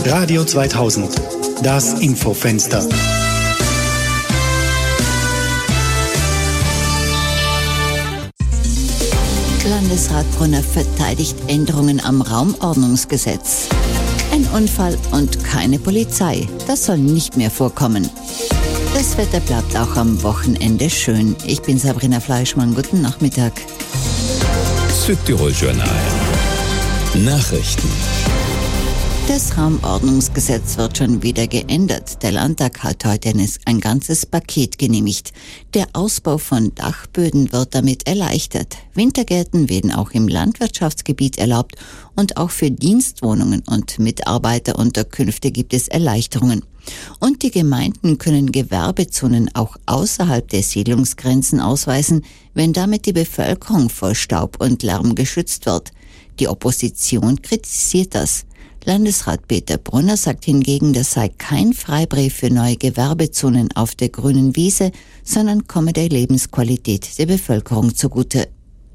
Radio 2000, das Infofenster. Landesrat Brunner verteidigt Änderungen am Raumordnungsgesetz. Ein Unfall und keine Polizei, das soll nicht mehr vorkommen. Das Wetter bleibt auch am Wochenende schön. Ich bin Sabrina Fleischmann, guten Nachmittag. Südtirol Journal. Nachrichten. Das Raumordnungsgesetz wird schon wieder geändert. Der Landtag hat heute ein ganzes Paket genehmigt. Der Ausbau von Dachböden wird damit erleichtert. Wintergärten werden auch im Landwirtschaftsgebiet erlaubt und auch für Dienstwohnungen und Mitarbeiterunterkünfte gibt es Erleichterungen. Und die Gemeinden können Gewerbezonen auch außerhalb der Siedlungsgrenzen ausweisen, wenn damit die Bevölkerung vor Staub und Lärm geschützt wird. Die Opposition kritisiert das. Landesrat Peter Brunner sagt hingegen, das sei kein Freibrief für neue Gewerbezonen auf der grünen Wiese, sondern komme der Lebensqualität der Bevölkerung zugute.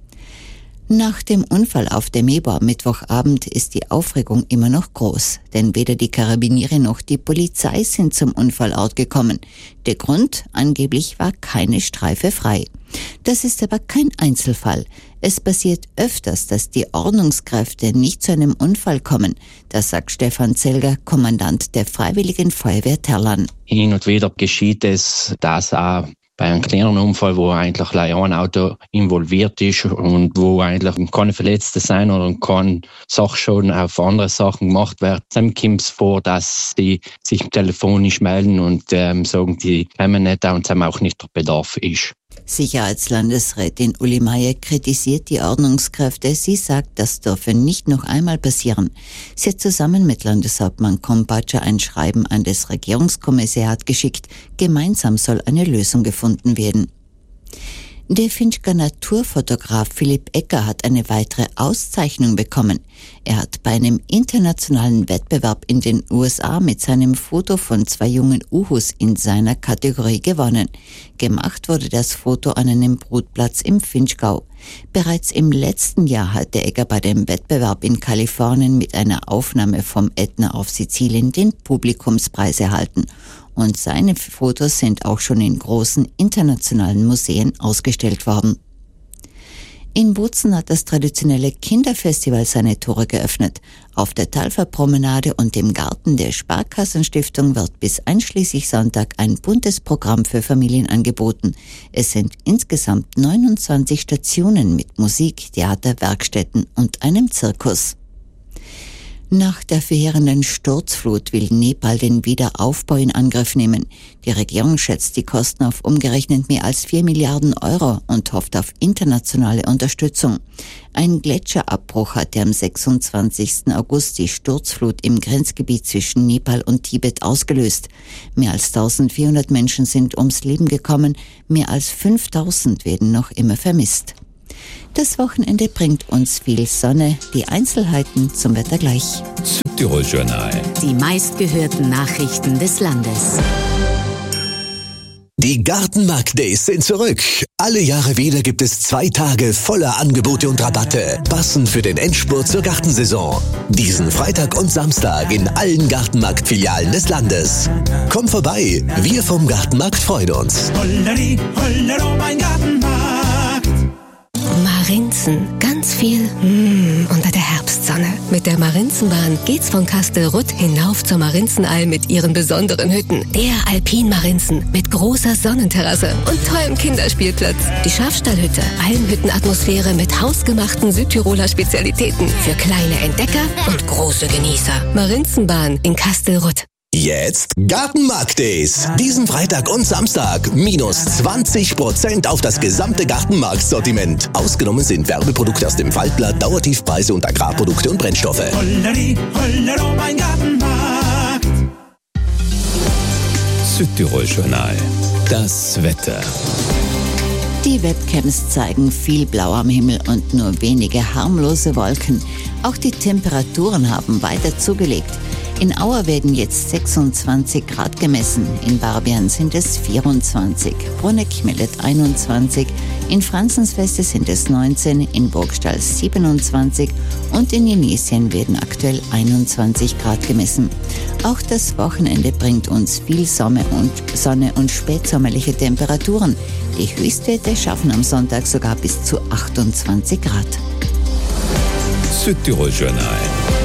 Nach dem Unfall auf der Meba am Mittwochabend ist die Aufregung immer noch groß, denn weder die Karabiniere noch die Polizei sind zum Unfallort gekommen. Der Grund, angeblich war keine Streife frei. Das ist aber kein Einzelfall. Es passiert öfters, dass die Ordnungskräfte nicht zu einem Unfall kommen. Das sagt Stefan Zelger, Kommandant der Freiwilligen Feuerwehr Terlan. Hin und wieder geschieht es, dass auch bei einem kleinen Unfall, wo eigentlich ein Auto involviert ist und wo eigentlich keine Verletzte sein oder kein Sachschaden auf andere Sachen gemacht wird, dann kommt es vor, dass sie sich telefonisch melden und sagen, die kommen nicht und es auch nicht der Bedarf ist. Sicherheitslandesrätin Uli Meier kritisiert die Ordnungskräfte. Sie sagt, das dürfe nicht noch einmal passieren. Sie hat zusammen mit Landeshauptmann Kompatscher ein Schreiben an das Regierungskommissariat geschickt. Gemeinsam soll eine Lösung gefunden werden. Der Finchker Naturfotograf Philipp Ecker hat eine weitere Auszeichnung bekommen. Er hat bei einem internationalen Wettbewerb in den USA mit seinem Foto von 2 jungen Uhus in seiner Kategorie gewonnen. Gemacht wurde das Foto an einem Brutplatz im Finchgau. Bereits im letzten Jahr hatte Ecker bei dem Wettbewerb in Kalifornien mit einer Aufnahme vom Ätna auf Sizilien den Publikumspreis erhalten. Und seine Fotos sind auch schon in großen internationalen Museen ausgestellt worden. In Bozen hat das traditionelle Kinderfestival seine Tore geöffnet. Auf der Talferpromenade und im Garten der Sparkassenstiftung wird bis einschließlich Sonntag ein buntes Programm für Familien angeboten. Es sind insgesamt 29 Stationen mit Musik, Theater, Werkstätten und einem Zirkus. Nach der verheerenden Sturzflut will Nepal den Wiederaufbau in Angriff nehmen. Die Regierung schätzt die Kosten auf umgerechnet mehr als 4 Milliarden Euro und hofft auf internationale Unterstützung. Ein Gletscherabbruch hatte am 26. August die Sturzflut im Grenzgebiet zwischen Nepal und Tibet ausgelöst. Mehr als 1400 Menschen sind ums Leben gekommen, mehr als 5000 werden noch immer vermisst. Das Wochenende bringt uns viel Sonne. Die Einzelheiten zum Wetter gleich. Südtirol Journal. Die meistgehörten Nachrichten des Landes. Die Gartenmarkt-Days sind zurück. Alle Jahre wieder gibt es 2 Tage voller Angebote und Rabatte, passend für den Endspurt zur Gartensaison. Diesen Freitag und Samstag in allen Gartenmarkt-Filialen des Landes. Komm vorbei, wir vom Gartenmarkt freuen uns. Holleri, hollero, mein Gartenmarkt. Marinzen, ganz viel unter der Herbstsonne. Mit der Marinzenbahn geht's von Kastelrutt hinauf zur Marinzenalm mit ihren besonderen Hütten. Der Alpin Marinzen mit großer Sonnenterrasse und tollem Kinderspielplatz. Die Schafstallhütte, Almhüttenatmosphäre mit hausgemachten Südtiroler Spezialitäten für kleine Entdecker und große Genießer. Marinzenbahn in Kastelrutt. Jetzt Gartenmarkt-Days. Diesen Freitag und Samstag minus 20% auf das gesamte Gartenmarktsortiment. Ausgenommen sind Werbeprodukte aus dem Faltblatt, Dauertiefpreise und Agrarprodukte und Brennstoffe. Holleri, hollero, mein Gartenmarkt. Südtirol Journal. Das Wetter. Die Webcams zeigen viel Blau am Himmel und nur wenige harmlose Wolken. Auch die Temperaturen haben weiter zugelegt. In Auer werden jetzt 26 Grad gemessen, in Barbian sind es 24, Bruneck meldet 21, in Franzensfeste sind es 19, in Burgstall 27 und in Jenesien werden aktuell 21 Grad gemessen. Auch das Wochenende bringt uns viel Sonne und spätsommerliche Temperaturen. Die Höchstwerte schaffen am Sonntag sogar bis zu 28 Grad. Südtirol Journal.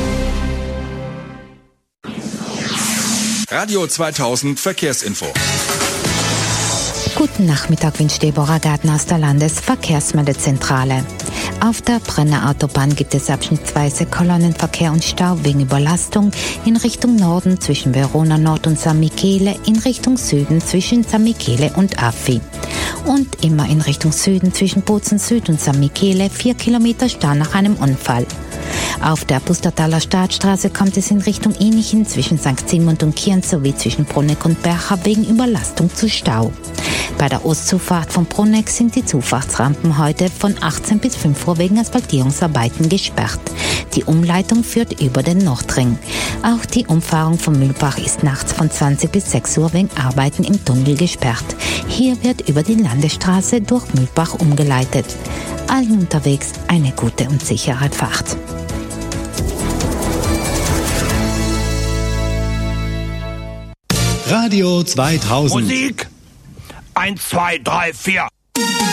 Radio 2000 Verkehrsinfo. Guten Nachmittag, wünscht Deborah Gartner aus der Landesverkehrsmeldezentrale. Auf der Brenner Autobahn gibt es abschnittsweise Kolonnenverkehr und Stau wegen Überlastung in Richtung Norden zwischen Verona Nord und San Michele, in Richtung Süden zwischen San Michele und Affi. Und immer in Richtung Süden zwischen Bozen Süd und San Michele 4 Kilometer Stau nach einem Unfall. Auf der Pustertaler Staatsstraße kommt es in Richtung Inichen zwischen St. Sigmund und Kirn sowie zwischen Bruneck und Bercha wegen Überlastung zu Stau. Bei der Ostzufahrt von Bruneck sind die Zufahrtsrampen heute von 18 bis 5 Uhr wegen Asphaltierungsarbeiten gesperrt. Die Umleitung führt über den Nordring. Auch die Umfahrung von Mühlbach ist nachts von 20 bis 6 Uhr wegen Arbeiten im Tunnel gesperrt. Hier wird über die Landesstraße durch Mühlbach umgeleitet. Allen unterwegs eine gute und sichere Fahrt. Radio 2000. Musik 1, 2, 3, 4.